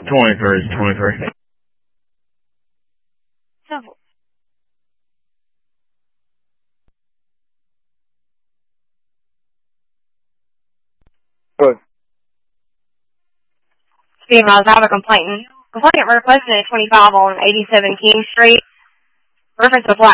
23. So, Good. Steve, I have a complaint. Complainant requested at 25 on 87 King Street. Reference of black